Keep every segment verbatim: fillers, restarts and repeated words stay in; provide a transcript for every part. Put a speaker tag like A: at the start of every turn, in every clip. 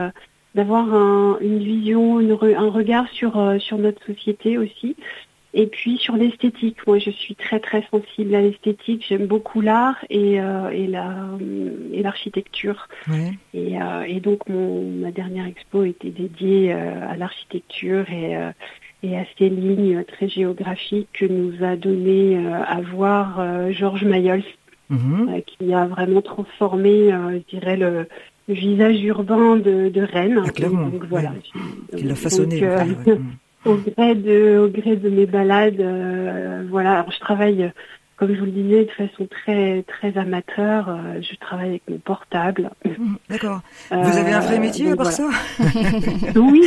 A: d'avoir un, une vision, une re, un regard sur euh, sur notre société aussi. Et puis sur l'esthétique, moi je suis très très sensible à l'esthétique. J'aime beaucoup l'art et euh, et la et l'architecture.
B: Ouais.
A: Et euh, et donc mon ma dernière expo était dédiée euh, à l'architecture et euh, et à ces lignes très géographiques que nous a donné euh, à voir euh, Georges Mayols,
B: Mmh.
A: euh, qui a vraiment transformé, euh, je dirais le le visage urbain de, de Rennes.
B: Ah, clairement.
A: Et donc voilà.
B: Ouais. Qui l'a façonné.
A: Donc, euh,
B: ouais.
A: au gré de, au gré de mes balades, euh, voilà. Alors, je travaille, comme je vous le disais, de façon très, très amateur. Euh, je travaille avec mon portable.
B: Mmh, d'accord. Vous avez un vrai métier
A: euh,
B: à part
A: voilà.
B: ça?
A: Oui.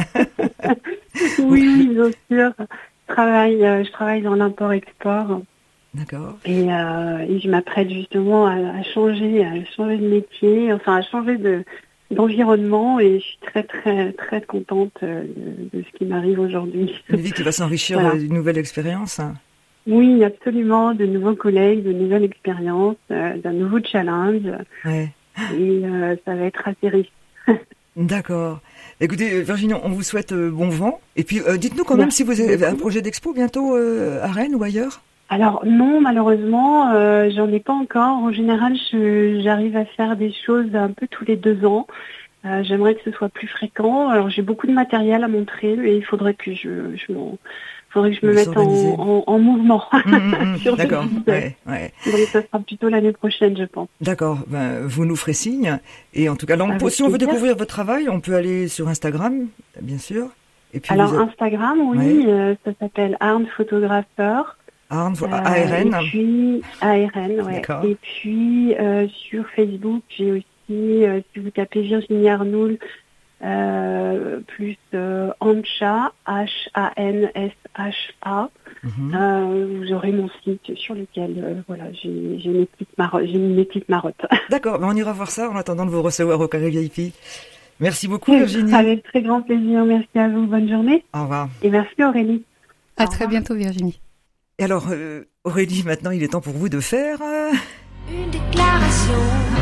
A: oui, oui, bien sûr. Je travaille, euh, je travaille dans l'import-export.
B: D'accord.
A: Et, euh, et je m'apprête justement à, à changer, à changer de métier, enfin à changer de d'environnement, et je suis très très très contente de, de ce qui m'arrive aujourd'hui.
B: Une vie qui va s'enrichir
A: Voilà.
B: d'une nouvelle expérience.
A: Oui, absolument, de nouveaux collègues, de nouvelles expériences, euh, d'un nouveau challenge,
B: Ouais.
A: et euh, ça va être assez riche.
B: D'accord. Écoutez, Virginie, on vous souhaite euh, bon vent. Et puis, euh, dites-nous quand même
A: Merci
B: si vous avez
A: beaucoup.
B: un projet d'expo bientôt euh, à Rennes ou ailleurs.
A: Alors non, malheureusement, euh, j'en ai pas encore. En général, je, j'arrive à faire des choses un peu tous les deux ans. Euh, j'aimerais que ce soit plus fréquent. Alors j'ai beaucoup de matériel à montrer, mais il faudrait que je, je m'en, faudrait que je me
B: Vous
A: mette en,
B: s'organiser.
A: en, en mouvement.
B: Mmh, mmh,
A: sur le
B: d'accord.
A: site.
B: Ouais, ouais.
A: Donc ça sera plutôt l'année prochaine, je pense.
B: D'accord. Ben, vous nous ferez signe. Et en tout cas, là, on
A: Avec
B: peut, si on veut
A: plaisir.
B: découvrir votre travail, on peut aller sur Instagram, bien sûr. Et puis
A: Alors
B: vous êtes
A: Instagram, oui,
B: Ouais.
A: euh, ça s'appelle Arne Photographeur.
B: Arne,
A: Euh,
B: A R N.
A: Et puis A R N, ouais.
B: D'accord.
A: Et puis euh, sur Facebook, j'ai aussi, euh, si vous tapez Virginie Arnoul, euh, plus euh, Hancha, H A N S H A,
B: Mhm.
A: euh, vous aurez mon site sur lequel euh, voilà, j'ai, j'ai une petite marotte, j'ai une petite marotte.
B: D'accord. Ben, on ira voir ça en attendant de vous recevoir au Carré V I P. Merci beaucoup, Virginie.
A: Avec très grand plaisir, merci à vous, bonne journée.
B: Au revoir.
A: Et merci Aurélie.
C: À
A: Au
C: très
A: revoir.
C: bientôt, Virginie.
B: Et alors, euh, Aurélie, maintenant, il est temps pour vous de faire... euh,
D: Une déclaration.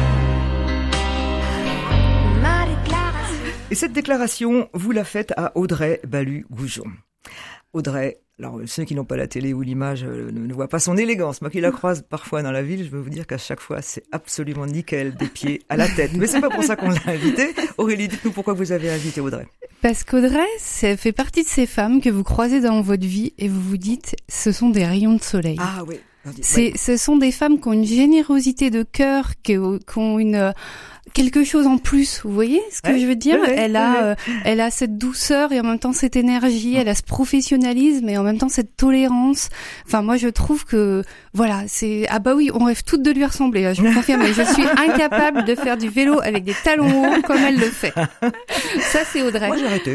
D: Ma déclaration.
B: Et cette déclaration, vous la faites à Audrey Balu-Goujon. Audrey, alors ceux qui n'ont pas la télé ou l'image euh, ne, ne voient pas son élégance. Moi qui la croise parfois dans la ville, je veux vous dire qu'à chaque fois, c'est absolument nickel, des pieds à la tête. Mais c'est pas pour ça qu'on l'a invitée. Aurélie, dites-nous pourquoi vous avez invité Audrey.
C: Parce qu'Audrey, ça fait partie de ces femmes que vous croisez dans votre vie et vous vous dites, ce sont des rayons de soleil.
B: Ah oui.
C: C'est, ce sont des femmes qui ont une générosité de cœur, qui, qui ont une euh, quelque chose en plus. Vous voyez ce que
B: Ouais,
C: je veux dire?
B: ouais,
C: Elle
B: ouais,
C: a,
B: ouais.
C: euh, elle a cette douceur et en même temps cette énergie. Elle a ce professionnalisme et en même temps cette tolérance. Enfin, moi, je trouve que voilà, c'est ah bah oui, on rêve toutes de lui ressembler. Je vous confirme, mais je suis incapable de faire du vélo avec des talons hauts comme elle le fait. Ça, c'est Audrey.
B: Moi, j'ai arrêté.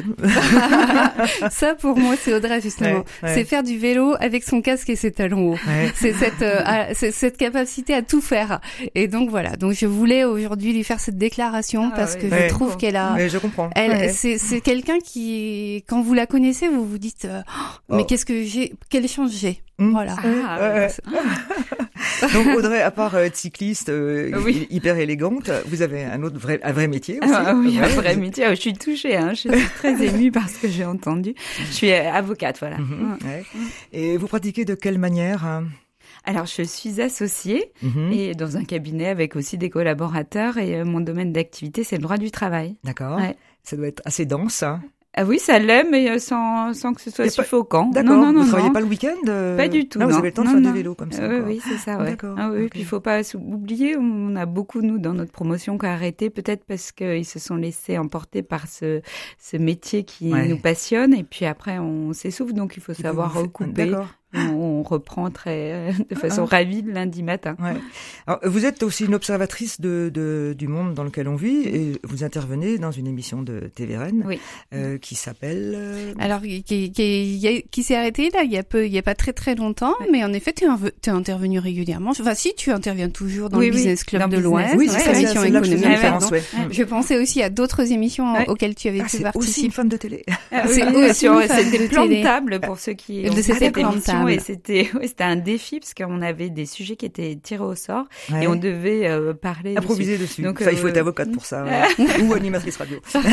C: Ça, pour moi, c'est Audrey, justement.
B: Ouais, ouais.
C: C'est faire du vélo avec son casque et ses talons hauts.
B: Ouais.
C: C'est cette, euh, à- c'est cette capacité à tout faire. Et donc, voilà. Donc, je voulais aujourd'hui lui faire cette déclaration
E: Ah
C: parce
E: oui,
C: que
B: ouais.
C: je trouve qu'elle a...
B: Mais je comprends.
C: Elle,
B: Ouais.
C: c'est, c'est quelqu'un qui, quand vous la connaissez, vous vous dites, euh, oh, mais
B: Oh.
C: qu'est-ce que j'ai, quelle chance j'ai.
B: Mmh.
C: Voilà.
E: Ah,
B: Ouais,
E: ouais.
B: ouais. Donc Audrey, à part euh, être cycliste, euh,
E: Oui.
B: hyper élégante, vous avez un autre vrai, un vrai métier aussi.
E: Ah, oui, un
B: Ouais,
E: vrai
B: vous-
E: métier. Je suis touchée, hein. Je suis très émue par ce que j'ai entendu. Je suis euh, avocate, voilà.
B: Mhm, ouais. Et vous pratiquez de quelle manière hein
E: Alors, je suis associée
B: Mhm.
E: et dans un cabinet avec aussi des collaborateurs et euh, mon domaine d'activité, c'est le droit du travail.
B: D'accord.
E: Ouais.
B: Ça doit être assez dense. Hein.
E: Ah oui, ça l'est, mais euh, sans, sans que ce soit
B: Y a pas-
E: suffocant.
B: D'accord.
E: Non, non, non,
B: vous travaillez
E: non.
B: pas le week-end euh
E: Pas du tout.
B: Non,
E: non.
B: vous avez le temps de
E: Non,
B: faire
E: non.
B: du vélo comme ça.
E: Euh,
B: quoi.
E: oui, c'est ça, ouais.
B: D'accord.
E: Ah oui,
B: Ok.
E: puis il faut pas sou- oublier, on a beaucoup, nous, dans notre promotion, qui a arrêté, peut-être parce qu'ils se sont laissés emporter par ce, ce métier qui
B: Ouais.
E: nous passionne, et puis après, on s'essouffle, donc il faut
B: Et puis
E: savoir
B: vous faites-
E: recouper.
B: D'accord.
E: On, on reprend très, de façon
B: Ah.
E: ravie le lundi matin.
B: Ouais. Alors, vous êtes aussi une observatrice de, de, du monde dans lequel on vit et vous intervenez dans une émission de T V R N
E: Oui.
B: euh, qui s'appelle... euh,
C: Alors, qui, qui, qui, qui s'est arrêté là, il y a peu, il y a pas très très longtemps,
E: Ouais.
C: mais en effet, tu es intervenu régulièrement. Enfin, si, tu interviens toujours dans
E: Oui,
C: le
E: oui,
C: Business Club
E: dans
C: de
E: Business.
C: l'Ouest,
B: Oui,
C: ouais,
B: c'est ça,
C: l'émission
B: c'est là que je faisais
C: économique,
B: référence,
C: pardon.
B: ouais.
C: Je pensais aussi à d'autres émissions
E: Ouais.
C: auxquelles tu avais
B: Ah,
C: pu
B: c'est aussi
C: participer.
B: une femme de télé.
E: Ah,
C: C'est
E: oui,
C: aussi
E: sur-
C: une femme
E: C'était
C: de
E: plan de
C: télé.
E: table pour ceux qui ont
C: De
E: vu
C: c'était
E: cette
C: plan de
E: émission. Non, et c'était, ouais, c'était un défi parce qu'on avait des sujets qui étaient tirés au sort
B: Ouais.
E: et on devait euh, parler
B: improviser dessus.
E: Donc,
B: ça, il faut
E: euh,
B: être avocate pour ça, ouais. Ou animatrice radio.